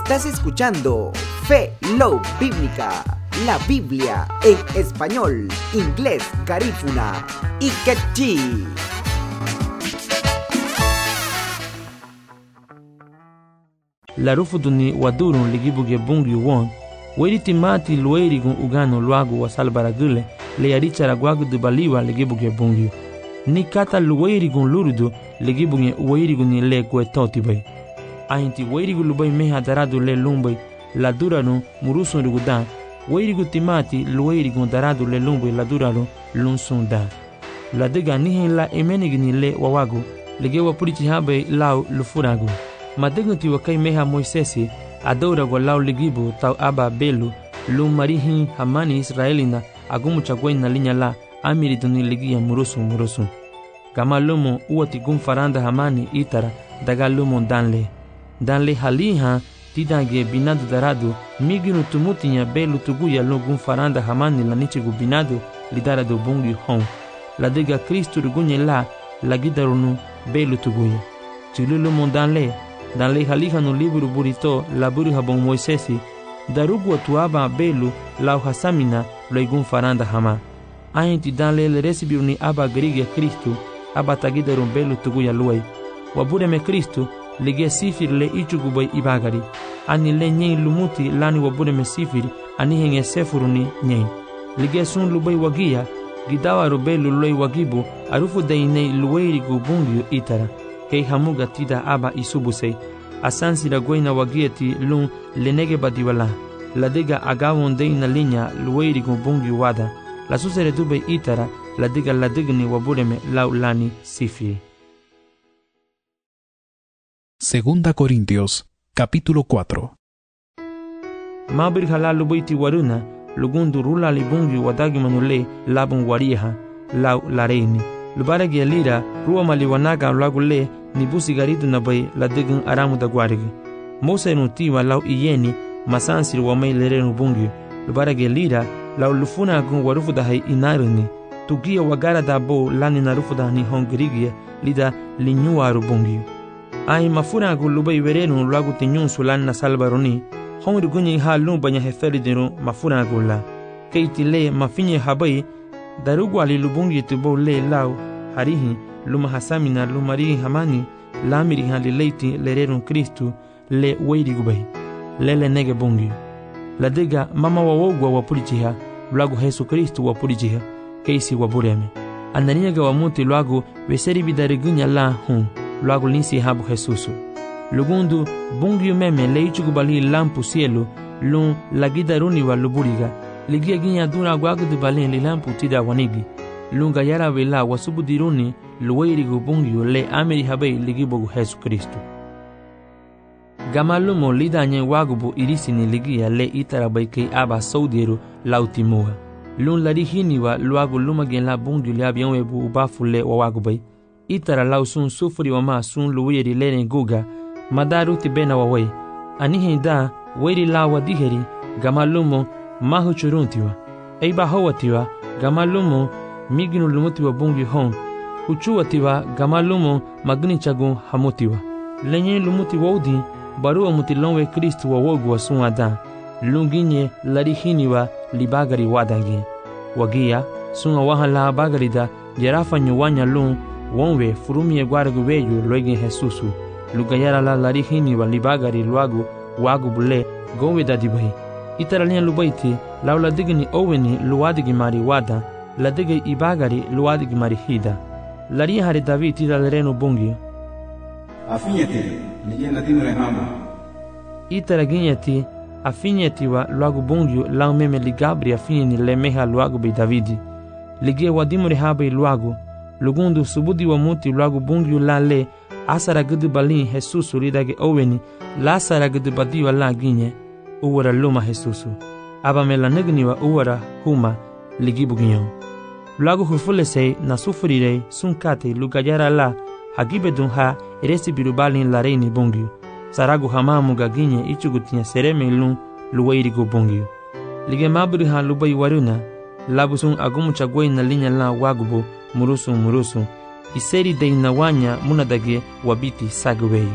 Estás escuchando Fe Love Bíblica, la Biblia en español, inglés, garífuna y quechí. Larufutuni wadurun ligibuge bungi won, weriti mati luerigun ugano luagu wasalbaragule, le arichara guagu de baliwa ligibuge bungi. Ni kata luerigun lurudu ligibuge uerigun ni le kuetoti bay. Ainti weirigu lubai meha daradu le lumbai la duranu murusun rugudan weirigu timati lueirigu daradu le lumbai la duranu lunsun da la dega nihin la emenigni le wawagu lege wapurichi habe lau lufuragu madegunti wakai meha Moisesi adora go lau ligibu tau aba belu lum marihin hamani Israelina agumu chagwena linya la amiriduni ligia murusun gama lumo uati gumfaranda hamani itara daga lumo danle haliha tidange binadu daradu miginu tumutinya belu tuguya logun faranda hamani la nichigu binadu lidara do bungi hon la dega Kristu rugunye la gidarunu belu tuguya chilulu mondanle haliha no liburu burito la buru habon Moisesi darugu atuaba belu la hasamina loigun faranda hama ainti danle le resibiruni aba grige Kristu aba tagidarun belu tuguya luai wabureme Kristu lige sifir le ichugubai ibagari ani le nyei lumuti lani wabune me sifir ani henge sefuruni nyei lige sun lubai wagia gidawa robelu loi wagibu arufu dainei luweiri gubungiu itara kei hamuga tida aba isubusei asansi la goina wagieti lun lenege badiwala la dega agawon deina linya luweiri gubungiu wada la susere dube itara la degni wabune lau lani sifir. Segunda Corintios, capítulo 4. Mabir halal lubaiti waruna, lugundu rula libungi wadagi manule labun wariha, lau lareini. Lubaragi alira, ruwa maliwanaga lagule, nibusi garidu nabai ladigun aramu da guarigi. Mose nutiwa lau iyeni, masansiri wamai lerenu bungi. Lubaragi alira, lau lufuna agun warufu dahai inaruni. Tugia wagara dabo lani narufu dahani hongirigia, lida linyuaru bungi. Ai mafuna gulubai werenu lagu tinyun sulan na salbaroni hongri gunyi ha lumbanya heferi dinu mafuna gulla keiti le mafinye habai darugu ali lubungi tubo le lau harihi luma hasamina lumari hamani lamiri hali leiti lerenu Kristu le weiri gubai lele nege bungi la dega mama wawogwa wapurichiha lagu Yesu Kristu wapurichiha keisi wabureme ananiega wamuti lagu weseri bidarigunya la luago linsi habu Jesusu. Lugundu bungiu meme leichugu bali lampu cielo lun lagida runiwa luburiga ligia ginya duna guagu de balen li lampu tida wanigi lunga yara vela wasubu diruni luweirigu bungiu le ameri habei ligibogu Jesu Kristu. Gamalumo lidanye wagubu irisini ligia le itarabaike aba saudiru lautimua. Lun larihiniwa luagu lumagen la bungiu le abianwebu ubafu le wawagubai. Itara lau sun sufuri wama sun luwiri lene guga madaru tibena wawai anihi da weri lawa diheri gamalumo mahu churuntiwa eiba hawatiwa gamalumo miginu lumutiwa bungi hon huchuwatiwa gamalumo magni chagun hamutiwa lenye lumuti wodi baruwa mutilonwe Kristu wawogu wa sun adan lunginye larihiniwa libagari wadangi wagia sun awahala bagarida jerafa nyuwanya lun wonwe furumie guargu weyu loige Jesusu lugayara la larihini wa libagari luagu wagu bule gowe dadibai itaralia lubaiti laula digni oweni luadigi mari wada la digi ibagari luadigi mari hida laria hari David ida lerenu bungi afinyeti nijena tinu rehama itaraginyeti afinyeti wa luagu bungi lau meme ligabri afinyeni lemeha luagu bei Davidi ligie wadimu rehabai luagu lugundu subudi wa muti luagu bungiu la le asara gudu balin Jesusu lidage oweni la asara gudu badiwa la ginye uwara luma Jesusu abame la negniwa uwara huma ligibu ginyon luagu hufulesei na sufurirei sunkate lugayara la hagibe dunha eresi birubalin la reini bungiu saragu hamamu gaginye ichugutinya sereme lun luweirigu bungiu lige maburi ha lubai waruna labusun agumu chagwei na linya la wagubu murusu iseri de inawanya munadage wabiti sagwei